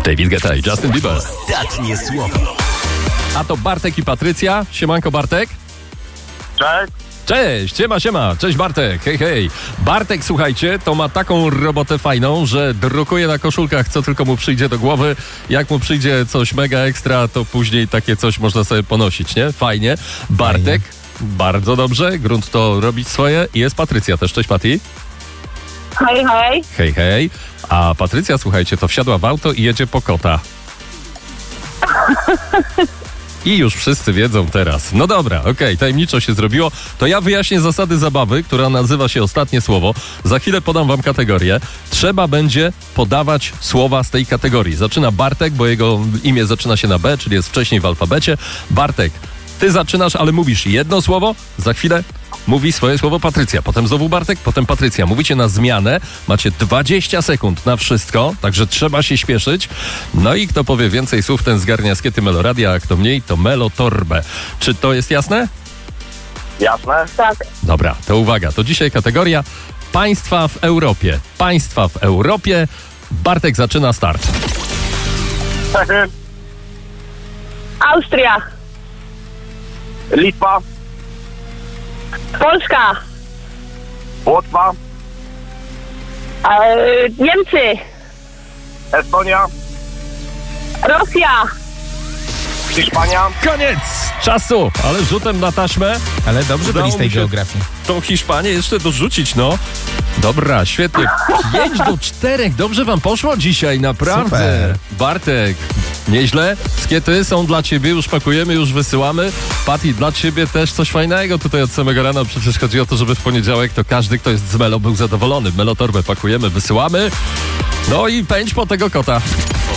David Guetta i Justin Bieber. Ostatnie słowo. A to Bartek i Patrycja. Siemanko, Bartek. Cześć. Cześć, siema. Cześć, Bartek. Hej. Bartek, słuchajcie, to ma taką robotę fajną, że drukuje na koszulkach, co tylko mu przyjdzie do głowy. Jak mu przyjdzie coś mega ekstra, to później takie coś można sobie ponosić, nie? Fajnie. Bartek, bardzo dobrze. Grunt to robić swoje. I jest Patrycja też. Cześć, Pati. Hej. Hej. A Patrycja, słuchajcie, to wsiadła w auto i jedzie po kota. I już wszyscy wiedzą teraz. No dobra, okej, tajemniczo się zrobiło. To ja wyjaśnię zasady zabawy, która nazywa się Ostatnie Słowo. Za chwilę podam wam kategorię. Trzeba będzie podawać słowa z tej kategorii. Zaczyna Bartek, bo jego imię zaczyna się na B, czyli jest wcześniej w alfabecie. Bartek, ty zaczynasz, ale mówisz jedno słowo. Za chwilę mówi swoje słowo Patrycja. Potem znowu Bartek, potem Patrycja. Mówicie na zmianę. Macie 20 sekund na wszystko, także trzeba się śpieszyć. No i kto powie więcej słów, ten zgarnia skiety Meloradia, a kto mniej, to Melotorbę. Czy to jest jasne? Jasne? Tak. Dobra, to uwaga. To dzisiaj kategoria Państwa w Europie. Państwa w Europie. Bartek zaczyna start. Austria. Litwa. Polska. Łotwa. Niemcy. Estonia. Rosja. Hiszpania. Koniec czasu, ale rzutem na taśmę. Ale dobrze Udało byli z tej mi się geografii. tą Hiszpanię jeszcze dorzucić, no. Dobra, świetnie. 5-4. Dobrze wam poszło dzisiaj, naprawdę. Super. Bartek, nieźle. Skiety są dla ciebie, już pakujemy, już wysyłamy. Pati, dla ciebie też coś fajnego tutaj od samego rana. Przecież chodzi o to, żeby w poniedziałek to każdy, kto jest z Melo, był zadowolony. Melotorbę pakujemy, wysyłamy. No i pędź po tego kota.